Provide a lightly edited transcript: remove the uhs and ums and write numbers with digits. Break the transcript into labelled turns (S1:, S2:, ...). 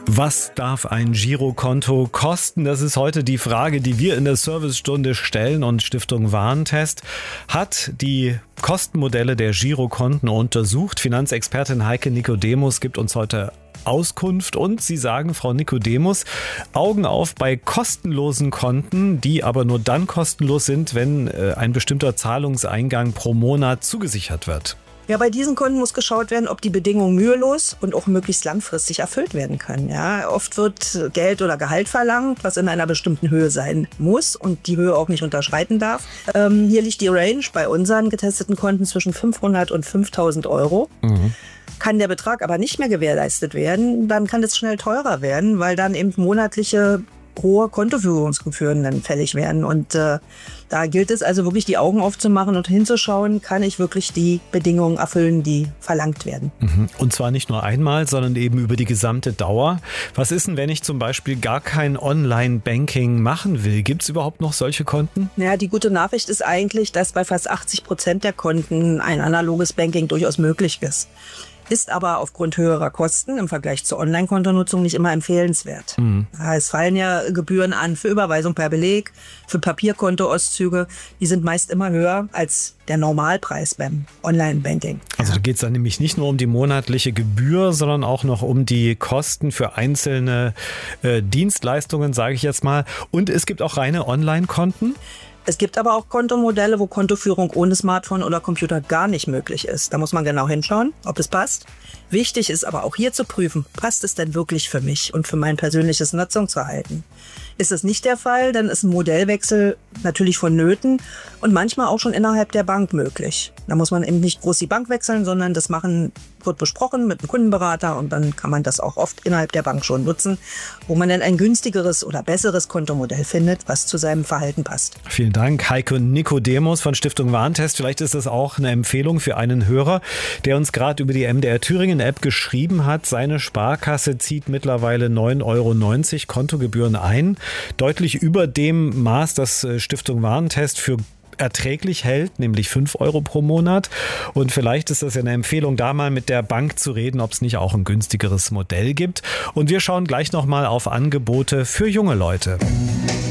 S1: Was darf ein Girokonto kosten? Das ist heute die Frage, die wir in der Servicestunde stellen, und Stiftung Warentest hat die Kostenmodelle der Girokonten untersucht. Finanzexpertin Heike Nikodemus gibt uns heute Auskunft und Sie sagen, Frau Nikodemus, Augen auf bei kostenlosen Konten, die aber nur dann kostenlos sind, wenn ein bestimmter Zahlungseingang pro Monat zugesichert wird.
S2: Ja, bei diesen Konten muss geschaut werden, ob die Bedingungen mühelos und auch möglichst langfristig erfüllt werden können. Ja, oft wird Geld oder Gehalt verlangt, was in einer bestimmten Höhe sein muss und die Höhe auch nicht unterschreiten darf. Hier liegt die Range bei unseren getesteten Konten zwischen 500 und 5.000 Euro. Kann der Betrag aber nicht mehr gewährleistet werden, dann kann es schnell teurer werden, weil dann eben monatliche hohe Kontoführungsgebühren dann fällig werden. Und da gilt es also wirklich, die Augen aufzumachen und hinzuschauen, kann ich wirklich die Bedingungen erfüllen, die verlangt werden.
S1: Und zwar nicht nur einmal, sondern eben über die gesamte Dauer. Was ist denn, wenn ich zum Beispiel gar kein Online-Banking machen will? Gibt es überhaupt noch solche Konten?
S2: Naja, die gute Nachricht ist eigentlich, dass bei fast 80% der Konten ein analoges Banking durchaus möglich ist. Ist aber aufgrund höherer Kosten im Vergleich zur Online-Kontonutzung nicht immer empfehlenswert. Es fallen ja Gebühren an für Überweisung per Beleg, für Papierkontoauszüge. Die sind meist immer höher als der Normalpreis beim Online-Banking.
S1: Also da geht es dann nämlich nicht nur um die monatliche Gebühr, sondern auch noch um die Kosten für einzelne Dienstleistungen, sage ich jetzt mal. Und es gibt auch reine Online-Konten.
S2: Es gibt aber auch Kontomodelle, wo Kontoführung ohne Smartphone oder Computer gar nicht möglich ist. Da muss man genau hinschauen, ob es passt. Wichtig ist aber auch hier zu prüfen, passt es denn wirklich für mich und für mein persönliches Nutzungsverhalten? Ist es nicht der Fall, dann ist ein Modellwechsel natürlich vonnöten und manchmal auch schon innerhalb der Bank möglich. Da muss man eben nicht groß die Bank wechseln, sondern das wird besprochen mit einem Kundenberater und dann kann man das auch oft innerhalb der Bank schon nutzen, wo man dann ein günstigeres oder besseres Kontomodell findet, was zu seinem Verhalten passt.
S1: Vielen Dank, Heike Nikodemus von Stiftung Warentest. Vielleicht ist das auch eine Empfehlung für einen Hörer, der uns gerade über die MDR Thüringen App geschrieben hat. Seine Sparkasse zieht mittlerweile 9,90 Euro Kontogebühren ein. Deutlich über dem Maß, das Stiftung Warentest für erträglich hält, nämlich 5 Euro pro Monat. Und vielleicht ist das ja eine Empfehlung, da mal mit der Bank zu reden, ob es nicht auch ein günstigeres Modell gibt. Und wir schauen gleich nochmal auf Angebote für junge Leute.